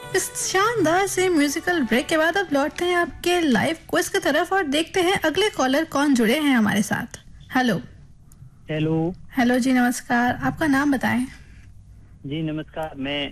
इस शानदार से म्यूजिकल ब्रेक के बाद अब लौटते हैं आपके लाइव क्विज की तरफ और देखते हैं अगले कॉलर कौन जुड़े हैं हमारे साथ। हेलो। हेलो। हेलो जी, नमस्कार। आपका नाम बताएं। जी नमस्कार, मैं